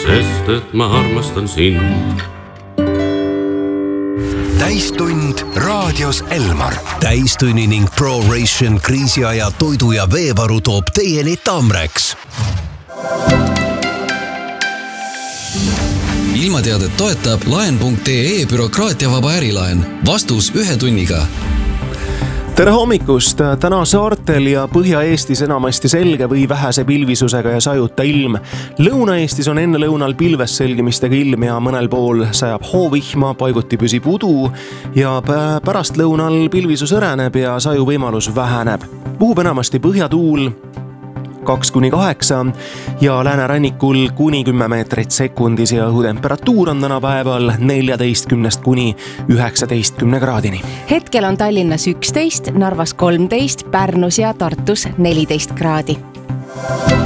sest et ma armastan sind. Täistund raadios Elmar. Täistunni ning ProRation kriisiaja toidu ja veevaru toob teieni Tamrex. Ilmateadet toetab laen.ee bürokraatiavaba ärilaen. Vastus 1 tunniga. Tere hommikust! Täna saartel ja Põhja-Eestis enamasti selge või vähese pilvisusega ja sajuta ilm. Lõuna-Eestis on enne lõunal pilves selgimistega ilm ja mõnel pool sajab hoovihma, paiguti püsib udu ja pärast lõunal pilvisus õreneb ja saju võimalus väheneb. Puhub enamasti põhjatuul 2-8 ja läänerannikul kuni 10 meetrit sekundis ja õhutemperatuur on täna päeval 14-19 kraadini. Hetkel on Tallinnas 11, Narvas 13, Pärnus ja Tartus 14 kraadi.